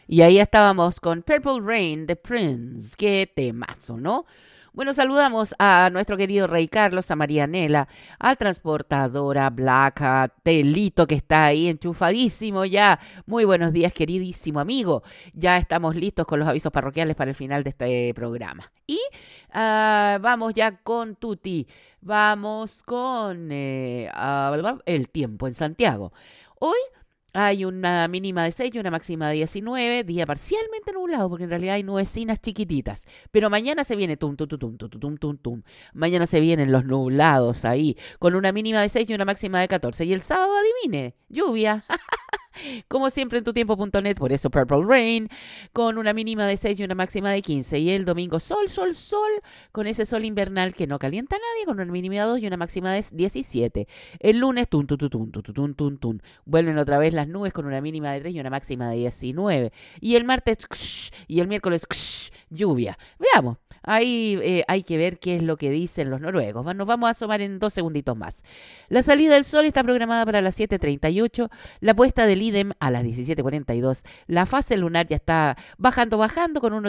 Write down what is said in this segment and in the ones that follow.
Y ahí estábamos con Purple Rain de Prince. Qué temazo, ¿no? Bueno, saludamos a nuestro querido Rey Carlos, a Marianela, al transportadora Black, a Telito que está ahí enchufadísimo ya. Muy buenos días, queridísimo amigo. Ya estamos listos con los avisos parroquiales para el final de este programa. Y vamos ya con Tuti. Vamos con el tiempo en Santiago. Hoy hay una mínima de 6 y una máxima de 19, día parcialmente nublado, porque en realidad hay nubecinas chiquititas. Pero mañana se viene tum, tum, tum, tum, tum, tum, tum, tum. Mañana se vienen los nublados ahí, con una mínima de 6 y una máxima de 14. Y el sábado, adivine, lluvia. Como siempre en tutiempo.net, por eso Purple Rain, con una mínima de 6 y una máxima de 15. Y el domingo sol, sol, sol, con ese sol invernal que no calienta a nadie, con una mínima de 2 y una máxima de 17. El lunes, tun, tun, tun, tun, tun, tun, tun, tun. Vuelven otra vez las nubes con una mínima de 3 y una máxima de 19. Y el martes, y el miércoles, lluvia. Veamos. Ahí hay que ver qué es lo que dicen los noruegos. Nos vamos a asomar en 2 segunditos más. La salida del sol está programada para las 7:38, la puesta del IDEM a las 17:42. La fase lunar ya está bajando con un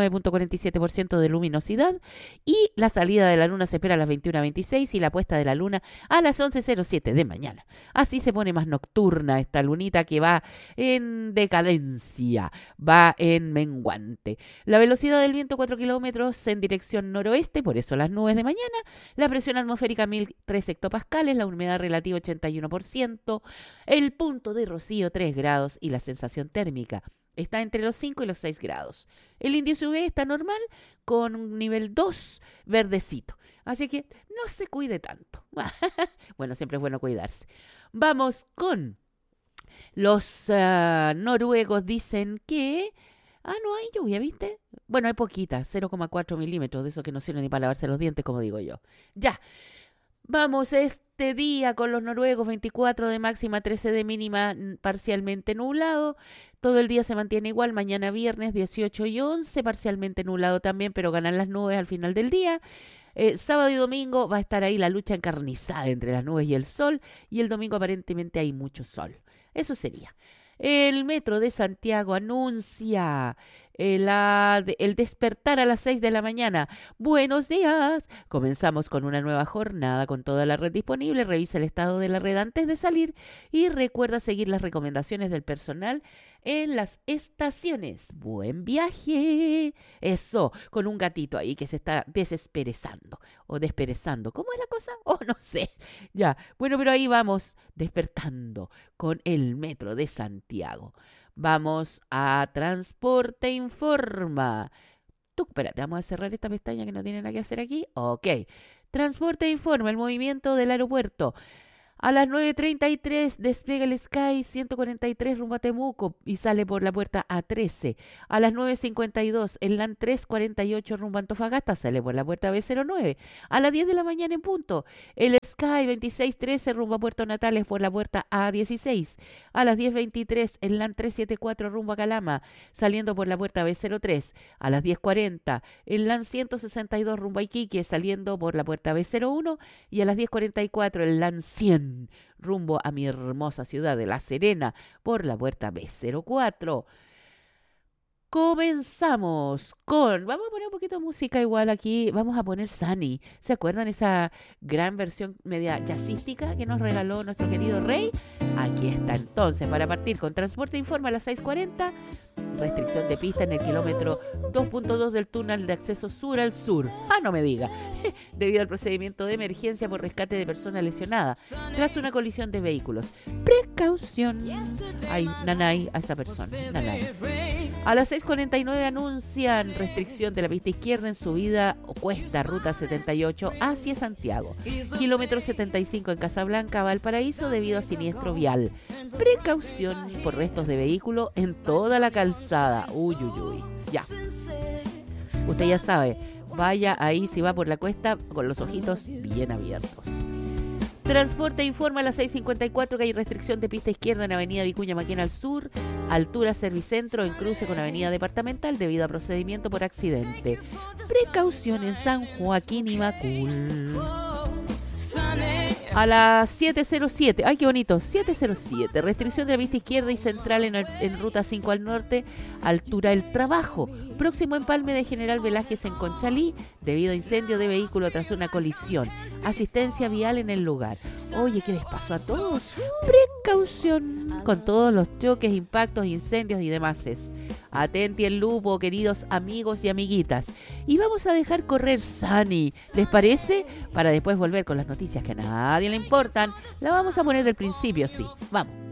89.47% de luminosidad. Y la salida de la luna se espera a las 21:26 y la puesta de la luna a las 11:07 de mañana. Así se pone más nocturna esta lunita que va en decadencia, va en menguante. La velocidad del viento 4 kilómetros en dirección noroeste, por eso las nubes de mañana. La presión atmosférica 1003 hectopascales, la humedad relativa 81%, el punto de rocío 3 grados y la sensación térmica está entre los 5 y los 6 grados. El índice UV está normal con un nivel 2 verdecito. Así que no se cuide tanto. Bueno, siempre es bueno cuidarse. Vamos con los noruegos. Dicen que no hay lluvia, ¿viste? Bueno, hay poquita, 0,4 milímetros, de eso que no sirve ni para lavarse los dientes, como digo yo. Ya, vamos este día con los noruegos, 24 de máxima, 13 de mínima, parcialmente nublado. Todo el día se mantiene igual, mañana viernes 18 y 11, parcialmente nublado también, pero ganan las nubes al final del día. Sábado y domingo va a estar ahí la lucha encarnizada entre las nubes y el sol, y el domingo aparentemente hay mucho sol. Eso sería. El Metro de Santiago anuncia el despertar a las 6 de la mañana. Buenos días. Comenzamos con una nueva jornada con toda la red disponible. Revisa el estado de la red antes de salir y recuerda seguir las recomendaciones del personal en las estaciones. Buen viaje. Eso, con un gatito ahí que se está desesperezando o desperezando. ¿Cómo es la cosa? Oh, no sé. Ya, bueno, pero ahí vamos despertando con el Metro de Santiago. Vamos a Transporte Informa. Espérate, vamos a cerrar esta pestaña que no tiene nada que hacer aquí. Ok. Transporte Informa, el movimiento del aeropuerto. A las 9:33 despega el Sky 143 rumbo a Temuco y sale por la puerta A13. A las 9:52 el LAN 348 rumbo a Antofagasta sale por la puerta B09. A las 10 de la mañana en punto, el Sky 2613 rumbo a Puerto Natales por la puerta A16. A las 10:23 el LAN 374 rumbo a Calama saliendo por la puerta B03. A las 10:40 el LAN 162 rumbo a Iquique saliendo por la puerta B01. Y a las 10:44 el LAN 100 rumbo a mi hermosa ciudad de La Serena por la puerta B04. Comenzamos con... Vamos a poner un poquito de música igual aquí. Vamos a poner Sunny. ¿Se acuerdan esa gran versión media jazzística que nos regaló nuestro querido Rey? Aquí está entonces para partir con Transporte Informa a las 6:40. Restricción de pista en el kilómetro 2.2 del túnel de acceso sur al sur. No me diga. Debido al procedimiento de emergencia por rescate de persona lesionada tras una colisión de vehículos. Precaución. Ay, nanay a esa persona. Nanay. A las 6:49 anuncian restricción de la pista izquierda en subida o cuesta ruta 78 hacia Santiago. Kilómetro 75 en Casablanca, Valparaíso, debido a siniestro vial. Precaución por restos de vehículo en toda la calzada. Uy, uy, uy. Ya. Usted ya sabe, vaya ahí si va por la cuesta con los ojitos bien abiertos. Transporte informa a las 6:54 que hay restricción de pista izquierda en Avenida Vicuña Maquena al sur, altura Servicentro en cruce con Avenida Departamental debido a procedimiento por accidente. Precaución en San Joaquín y Macul. A las 7:07, ay qué bonito, 7:07, restricción de la vista izquierda y central en ruta 5 al norte, altura El Trabajo, próximo empalme de General Velázquez en Conchalí, debido a incendio de vehículo tras una colisión, asistencia vial en el lugar. Oye, ¿qué les pasó a todos? Precaución con todos los choques, impactos, incendios y demás. Atenti el lupo, queridos amigos y amiguitas. Y vamos a dejar correr Sunny, ¿les parece? Para después volver con las noticias que a nadie le importan. La vamos a poner del principio, sí. Vamos.